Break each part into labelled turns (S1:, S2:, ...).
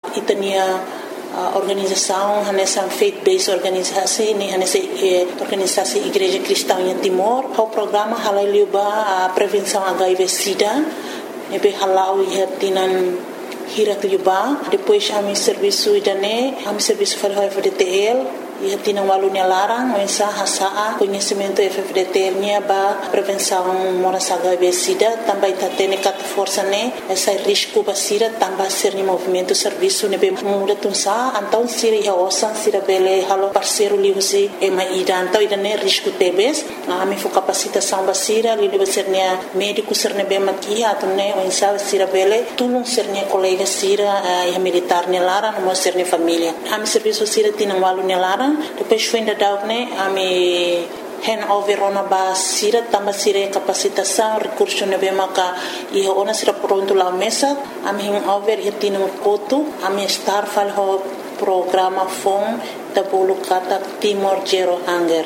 S1: itania organização nessa faith-based organisasi ni nessa organisasi Igreja Cristã em Timor. O programa halaliuba a prevenção HIV/SIDA nebe halau ihatinan hirat liuba. Depois a mi serviço idane a mi serviço FDTL e tinha walunya larang mensa hasaa conhecimento FFDT nya ba prevenção moras HIV/SIDA também tatene kat força ne essa risco basira também ser ni movimento serviço ne be muda tunsa então siri haosan sira bele halo parceiro liusi e maida então idane risco tebes a mi fo capacitação basira li deve ser ne médico ser ne be maki atune mensa sira bele tulung ser ne colega sira e militar ne larang mo ser ne família a mi serviço sira tinha walunya larang depois foi ainda dar a me handover ona ba sira tamba sira capacitação recurso ne be maka e ona sira pronto lá mesa a me handover e tinha koto a me estar falho programa fom da bolo kata Timor Zero Hunger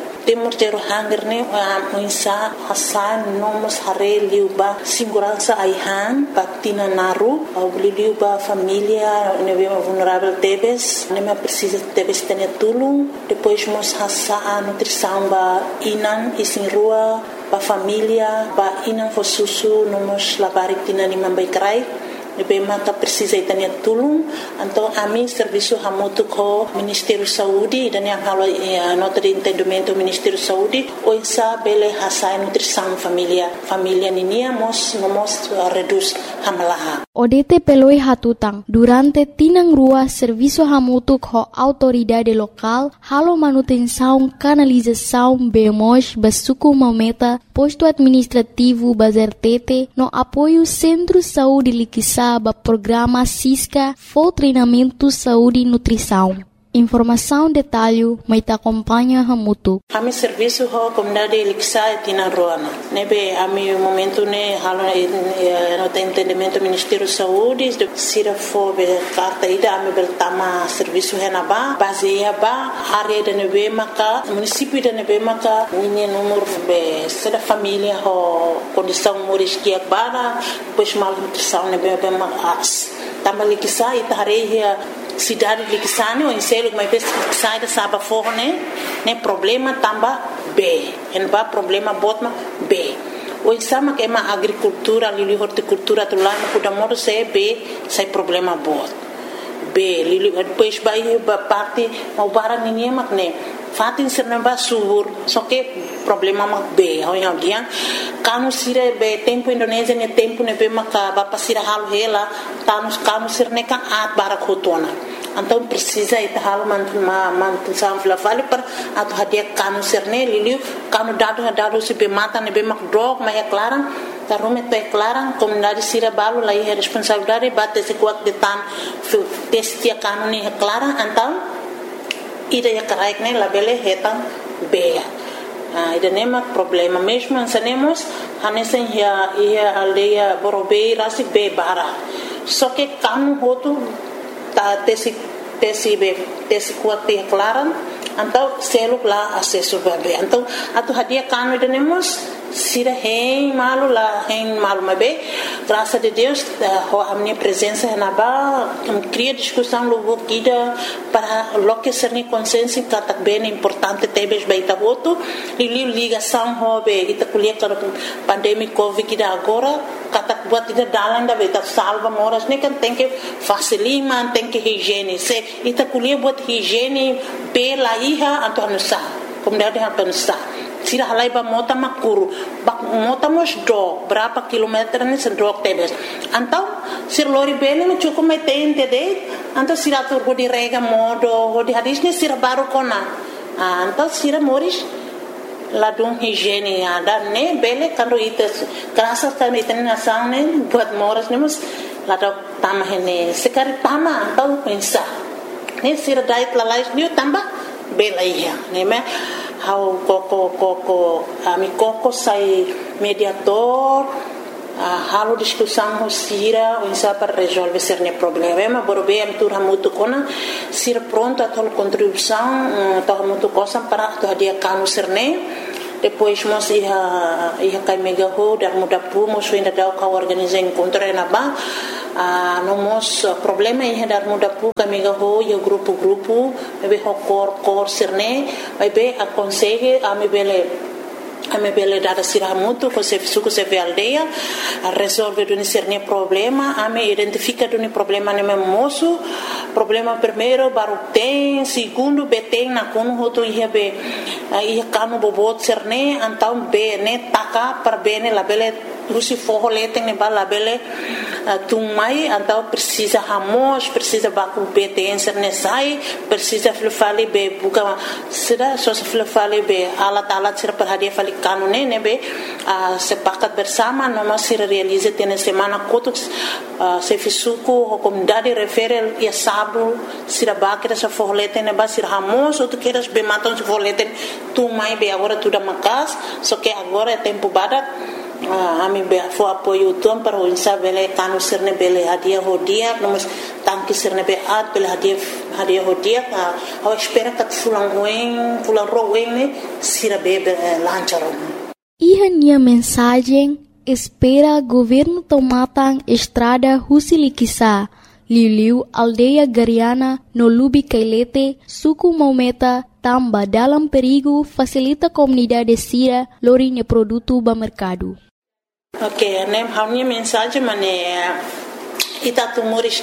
S1: ne muinsa hasan nomos hare liuba segurança aihan patina naru au liuba família ne be vulnerável tebes ne me precisa tebes tene tulung depois mos hasa nutrição ba inan isin rua ba família ba inan fo susu nomos labari tina ni mambai krai nebe maka precisa itania tulung então a mim serviço hamutu ko Ministério Saúde dan yang halo nota de entendimento Ministério Saúde o insa bele hasai nutrição família ninia mos reduz hamalaha
S2: ODT peloi hatutang durante tinang rua serviço hamutu ko autoridade local halo manutenção canalização bemos basuku mameta posto administrativo bazertete no apoio Centro Saúde Liquissa programa Cisca for treinamento saúde e nutrição. Informação detalhe mai ta acompanha hamutu.
S1: Ami serviço ho comunidade Lixa tina roana. Nebe ami momento ne halo no entendimento Ministério Saúde sira fo be carta ida ami beltama serviço henaba baseia ba área de nebe maka município de nebe maka ninha número be sira família ho condição moris que bara depois mal nutrição nebe be mas também Lixa ita hareia cidade de Liquissane, o enselo que mais sai da saba forne, né problema tamba B, en ba problema botma B. O insama que é uma agricultura, ali horticultura do lá no Cudamodo se B, sai problema bot. B, depois vai parte o bara ninguém né. Fatin serba subur, só que problema mak B, hoje em dia, kanu sire be tempo Indonésia ne tempo ne be maka ba pasira halu hela, kanu sirne kan at bara khotona. Então precisa ita halu mantu samfla vale para atu hadia kanu sirne liliu kanu dado se be mata ne be mak drog mas é clara. Tarume to é clara, comunidade sira balo lá é responsabilidade bate se kuat de tan testia kanu ni é clara, então ida ya karaik ne labele hetan beia ida nema problema mesmo ansanemos hanesen ya aldeia borobei rasi be bara só que kanu hotu ta tesi kuat clara então selo lá acesso bebe então atu hadia kanu ida nemos sira hein malu mabe graças a Deus a minha presença na ba cria discussão logo kida para lo que ser ni consciência que tá bem importante tebes baita voto e ligação hobe ita kuliah para pandemia covid kida agora kata buat ida dalan da beta salva moras ne kan tem que facilima tem que higiene se ita kuliah buat higiene pela iha atau nusa comunidade atau nusa sira halai ba mota makuru bak mota mos do berapa kilometer ni sendok tebes antau sir lori bele me cukup metein tede antau sira tur di rega modo di hadis ni sira baru kona antau sira moris ladung higiene ada ne bele kando ites krasa kan iten nasang ne buat moras ne mus ladok tamah ne sekari tama antau pensa ne sira dait lalais ni tambah bela iya ne me how koko ami koko sai mediador halo discussão sira o insa para resolver cerne problema borbe am tur hamutu kona sira pronto a tol contribuição to hamutu cosa para to dia kanu cerne depois mos ia kai mega ho dar muda pu mos ainda dau ka organiza encontro na ba nomos problema ia dar muda pu kai mega ho ia grupo be ho cor sirne be aconselhe a me bele dada siramutu ko se suku se ve aldeia a resolve duni serne problema a me identifica duni problema ne mosu problema primeiro baru tem segundo beteng na kono hoto ia be ia kanu bobot serne antau be ne taka per bene la bele rusi forro leteng ne bala bele tumai antau precisa hamos precisa baku beteng serne sai precisa flufali be buka sida so flufali be alat sira per hadia fali kanu ne be sepakat bersama noma sira realize tene semana kotuk se fisuku ho comunidade refere ia sabu sira bakira sa forro leteng ne ba sira hamos ou tu queres be matam se forro leteng tumai be agora tudo makas so que agora é tempo badak ami be fo apoio tuam para o insabele kanu sirne bele hadia hodia nomos tanki sirne be at bele hadia hodia a espera kat fulang roeng ne sira be lancharo
S2: Ihan nia mensagem espera governo tomatang estrada Husilikisa Liu aldeia Gariana no Lubi Kailete suku Maumeta tamba dalam perigo facilita comunidade sira lorinya produto ba mercado.
S1: Ok, nem minha mensagem mane itatu Moris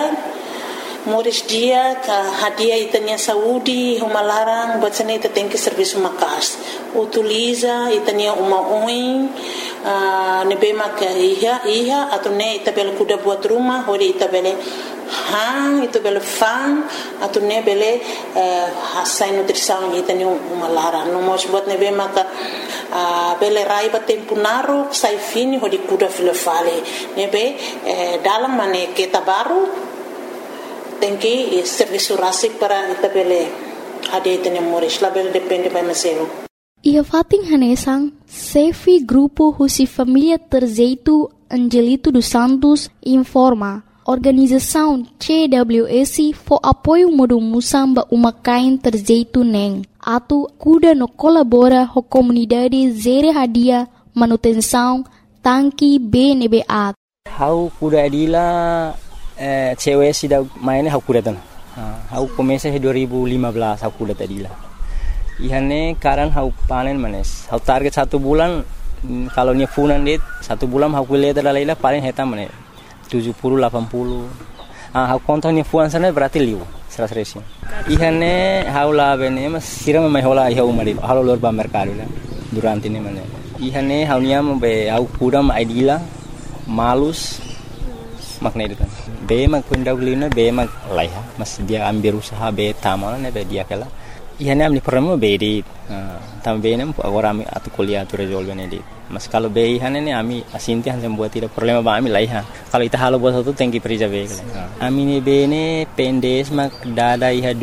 S1: dia ka hadia itanya saúde humalarang batsane ita tem que serviço makas utiliza itanya uma oin nebe maka iha atune ita bel kuda buat rumah hori ita bele ita bele fan atune bele hasai nutrição itanya humalarang no mos buat nebe maka bele raiba tempo naru sai fini hori kuda filofale nebe dalam mane kita baru tem que serviço rasik para itabele ade tene Moris label depende by masero.
S2: Ia fating hanesang Sefi grupo Husi Família Terzeito Angelito dos Santos informa organização CWS for apoio modo musamba uma kain Terzeito neng atu kuda no colabora ho comunidade zere hadia manutenção tanki BNBA.
S3: Hau kuda adila cewek sudah mainnya aku datang. Aku komesa 2015 aku datang dila. Ihane karan aku panen manes. Aku target 1 bulan kalau nya funan dit 1 bulan aku lihat adalah paling hetam manes 70 80. Aku kontonnya fuan sana berarti liu 100. Ihane haula bene mas siram mai hola iha umari. Halo lor ba mercado la durante ini manes. Ihane haunya be aku kuda ma idila malus makna itu kan be mak pendahulunya be mak laiha mas dia ambil usaha be tamal ne be dia kala ihane amni pertama be di tambe ne agora ami atu kuliah tu resolve ne di mas kalau be ihane ne ami asinti han buat tidak problema ba ami laiha kalau ita halo buat satu tengki perija be kala ami ne be ne pendes mak dada iha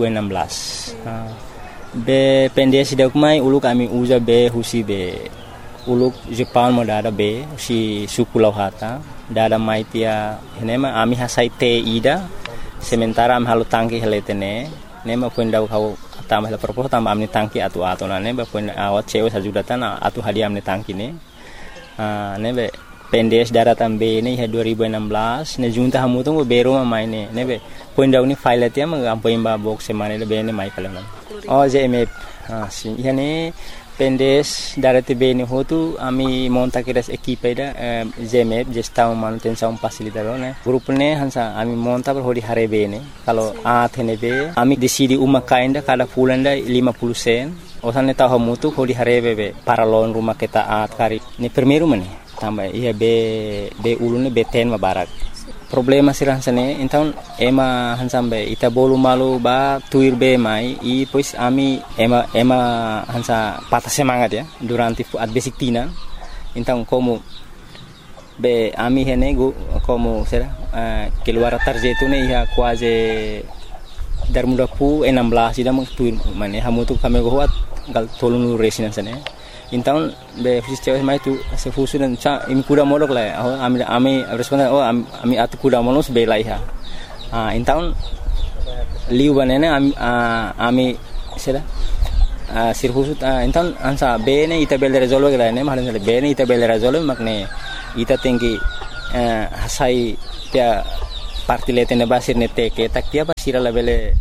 S3: 2016 be pendes dak mai uluk ami uza be husi be uluk Jepang mo dada be si suku lauhata dada maitia nema ami hasai te ida sementara am halu tangki heletene nema puendau kau tambah la propos tambah amni tangki atu na neba puen awat cewe sajudatan atu hadiah amni tangki ne nebe pendes dara tambe ne 2016 ne junta hamu tu bero maine nebe puendau ni file tia mengampai mba box semane le bene mai kala oh jmf si yani pendes darate bene hotu ami monta kiras equipe da ZMF gestão manutenção facilitador né grupo ne hansa ami monta per hodi hare bene kalau athene be ami decidi uma kainda kada fulanda 50 sen osane tahu mutu hodi hare be para loan rumah kita at kari ni primeiro mane tambah ia be ulune be ten mabarak problema sirah sane então ema hansambe ita bolu malu ba tuir be mai i pois ami ema hansa patah semangat ya durante at basic tina então como be ami hene go como será keluar tarjeto ne ia quase dar muda pu 16 ida mong tuir mane hamu tu kami go hat gal tolunu resina sane então be sistema mai tu se fusunan cha imi kuda modok la ami responda ami atu kuda monos be laiha então liu banana ami sera sirhusut então ansa bene ita bele resolve gala ne mahalin sale bene ita bele resolve makne ita tengi hasai pia partilete ne basir ne teke tak dia basira la bele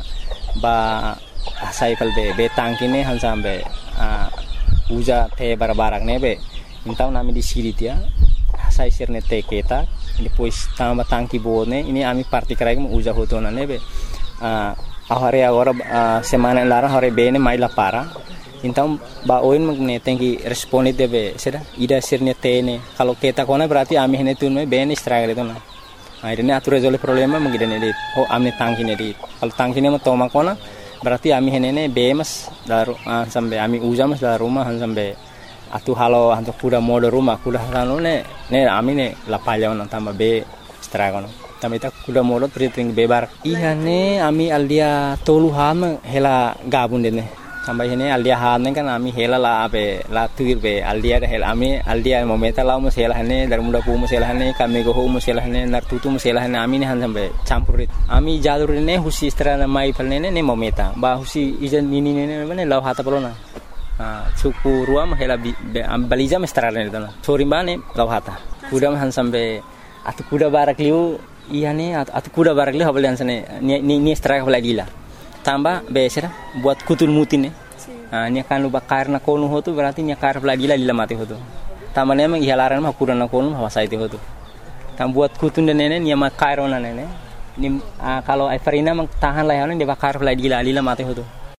S3: ba hasai kalbe be tangkine hansambe uja te barbarak ne be então nami di siritia hasai sirne teke tak depois tamba tangki bone ini ami parti karai mo uja hotona ne be ahore agora semana lara hore bene mai la para então ba oin magne tengi responde debe sera ida sirne tene kalau kita kona berarti ami hene tun me bene struggle itu na ini atur resolve problema magidene dit amne tangki ne dit kalau tangki ne mo toma kona berarti ami hene ne bemas daru sampai ami uja mas dalam rumah sampai atu halo hantu kuda modo rumah kuda halo ne ami ne la palya on tamba be struggle tamba ita kuda modo triting bebar ihane ami aldia tolu ham hela gabun dene sampai hene aldia han kan ami hela la be la tuir be aldia de hela ami aldia momenta la mo hela hane dar muda pu mo hela hane kami go mo hela hane nar tutu mo hela hane ami ne han sampai campurit ami jalur ne husi strana mai palne ne momenta ba husi ijan nini ne ne law hata polona suku ruam hela baliza mestrana ne dona sorimbane law hata kuda han sampai atu kuda barak liu ihane atu kuda barak liu habal hansane ni strike lagi la tambah besera buat kutul mutin ni akan lu bakar na konu hotu berarti ni akar lagi la mati hotu tamane memang ihalaran mah kuda na konu hawa saiti hotu tam buat kutun dan nene ni ma kairona nene ni kalau Everina mang tahan lah dia bakar lagi la mati hotu.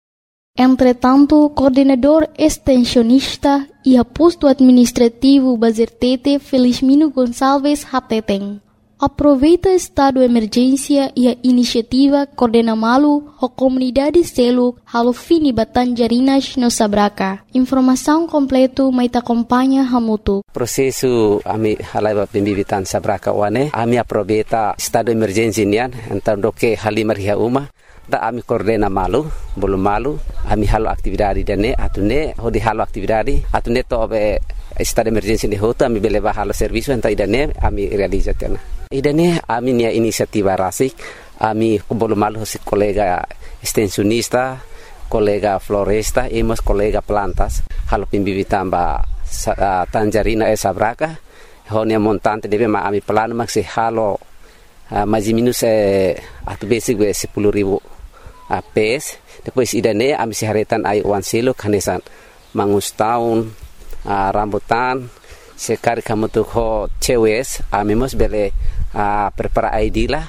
S2: Entretanto, coordenador extensionista e posto administrativo Bazertete Felizmino Gonçalves Hateteng aproveita estado de emergência e a iniciativa Coordena Malu a comunidade selo halo fini Batanjarinas no Sabraca. Informação completo mai te acompanha Hamutu.
S4: Prosesu ami halai pembibitan Sabraca wane ami aproveita estado de emergência nian então doke halimar hia uma da ami Coordena Malu bolu malu ami halo aktividade dane atune hodi halo aktividade atune to be estado de emergência de hoto ami beleva halo serviço então idane ami realizatena idane ami nia inisiativa rasik ami bolu malu hosi kolega extensionista kolega floresta e mas kolega plantas halo pimbibitan ba Tanjarina Sabraca honia montante deve ma ami plano maxi halo mais minus atu basic we 10.000 PS depois idane ami seharetan ai wan selo kanesan mangus tahun rambutan sekali kamu tuh ho cewes ami mos bele prepara ID lah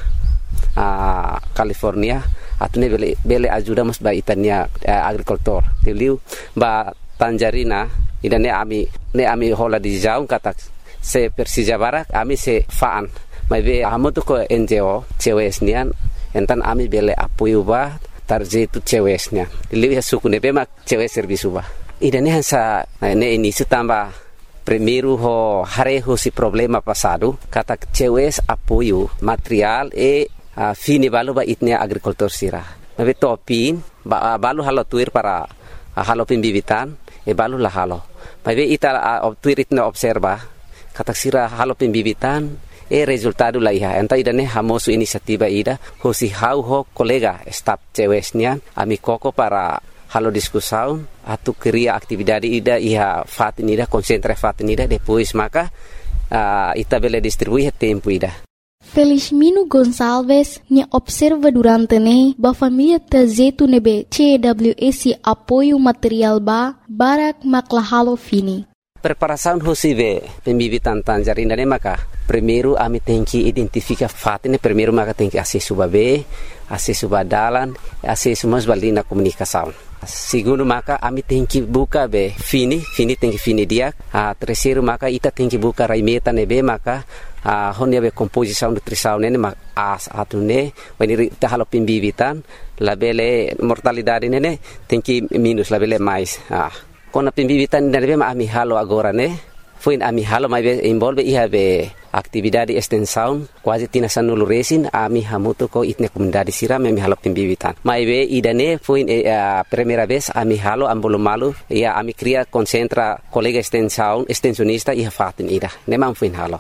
S4: California atune bele ajuda mos ba itania agricultor teliu ba Tanjarina idane ami hola di jaun kata se Persija Barak ami se faan mai be amu tuh ko NGO cewes nian entan ami bele apoio ba tarjetu cewesnya liu ya suku ne bema cewes servisu ba idane hansa ne ini tambah primeiro ho hareho si problema passado kata cewes apoio material e fini balu ba itnia agricultor sira mabe topin ba balu halo tuir para halo pembibitan e balu la halo mabe ita tuir itna observa kata sira halo pembibitan e resultado la iha enta idane hamosu inisiativa ida hosi hau ho kolega staff cewesnya ami koko para halo discussão atu cria atividade ida iha fatin ida concentra fatin ida depois maka ita bele distribuir tempo ida
S2: Felizmino Gonçalves ne observa durante ne ba família tazetu nebe CWS apoio material ba barak maklahalo fini
S4: preparação hosive pembibitan Tanjarina ne maka primeiro ami tenki identifica fatin primeiro maka tenki acesso babe acesso badalan acesso mas balina comunicação segundo maka ami tenki buka be fini tenki fini dia terceiro maka ita tenki buka raimeta nebe maka honia be composição nutrição nene atune when ita halo pembibitan labele mortalidade nene tenki minus labele mais kona pembibitan nebe ami halo agora ne foi ami halo mai involve iha be atividade extensão quase tina sanulu resin ami hamuto ko itne comunidade sira ami halo pembibitan mai be idane foi primeira vez ami halo ambolo malu ia ami cria concentra colega extensionista iha fatin ida nemam foi halo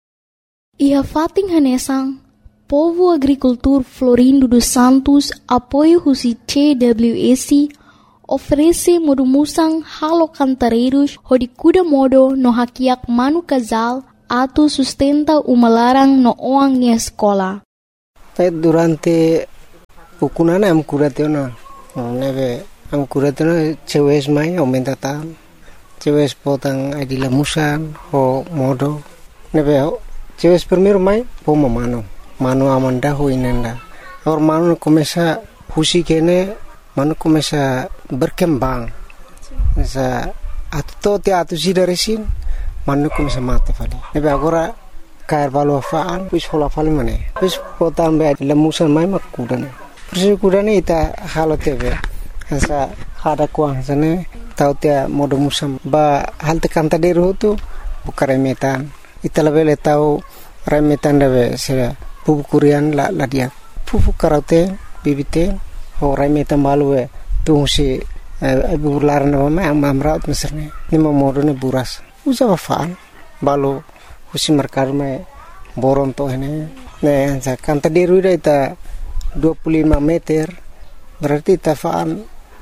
S2: iha fatin hanesang Povo Agricultor Florindo dos Santos apoio husi CWS oferece modo musang halo cantareiros hodi kuda modo no hakiak manu casal atau sustenta uma larang no oang ni escola.
S5: Durante ukunana am kuratena neve am kuratena cewes mai aumenta tan cewes potang adila musan ho modo neve cewes primero mai pomo mano amanda ho inenda or mano começa husi kene mano começa berkembang sa atto te atu sidaresin mano começa mate fali neve agora kair valo faan pis hola fali mane pis potan be adila musan mai makudane persi kudane ita halo tebe sa hada kuang sane tau te modo musam ba halte kanta deru tu bukare metan ita lebele tau remetan debe se pupu kurian la dia pupu karate bibite ho remetan balue tu si bular na ma amraut meserne ni modo ne buras usa faan balu husi merkar me boron to ne sa kanta deru ita 25 meter berarti ita faan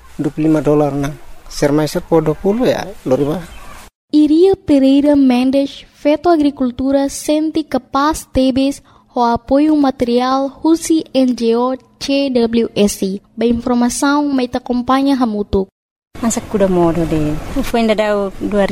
S5: $25 na sermaiser po 20 ya loriba.
S2: Iria Pereira Mendes, Feto Agricultura, sente capaz tebes o apoio material Husi NGO CWSI. Ba informação mai te acompanha hamutuk.
S6: Masa kuda modo de. Foi ainda dau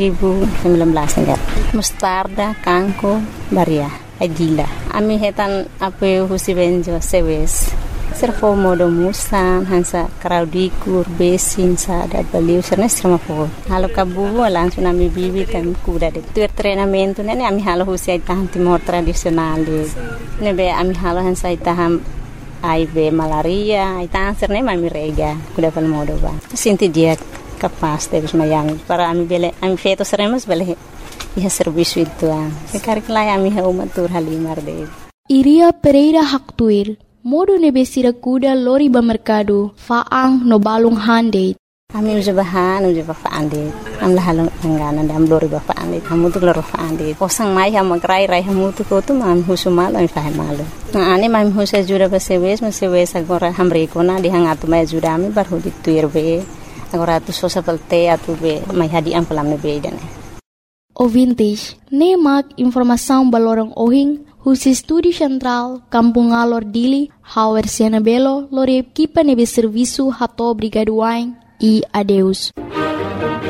S6: 2019 enggak. Mustarda, kangko, baria, adila. Ami hetan apoio Husi NGO sewes. Servo modo musan hansa kraudikur besin sa da baliu serna serma po halo kabu langsung ami bibi kan kuda de tuer treinamento ne ami halo husi taham timor tradisional de ne be ami halo hansa taham aibe malaria itang serne ami rega kuda pal modo ba sinti dia kapas de mayang para ami bele ami feto seremos bele iha serviço itu sekarang lai ami ha umatur halimar de
S2: Iria Pereira Haktuir modo nebesira kuda lori ba merkado faang no balung hande.
S6: Ami uja bahan uja ba faande. Am la halong angana dam lori ba faande. Kamu tu lor faande. Posang mai ha magrai rai hamu tu ko tu mam husumal ai fahe malu. Na ani mam husa jura ba sewes agora hamre kona di hangatu mai jura ami bar hodi tuirbe. Agora tu sosa pelte atu be mai hadi am pelam be dane.
S2: O vintage, nemak informação balorong ohing Husi Studi Central, Kampung Alor Dili, Hauer Siena Belo, lori equipa nebe serviço hato brigaduain e adeus.